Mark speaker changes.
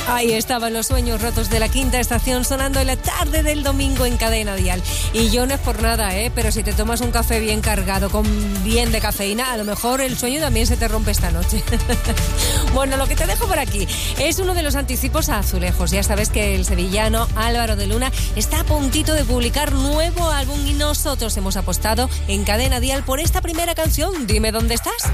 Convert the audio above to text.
Speaker 1: Ahí estaban los sueños rotos de la Quinta Estación sonando en la tarde del domingo en Cadena Dial. Y yo no es por nada, pero si te tomas un café bien cargado, con bien de cafeína, a lo mejor el sueño también se te rompe esta noche. Bueno, lo que te dejo por aquí es uno de los anticipos a Azulejos. Ya sabes que el sevillano Álvaro de Luna está a puntito de publicar nuevo álbum y nosotros hemos apostado en Cadena Dial por esta primera canción. Dime dónde estás.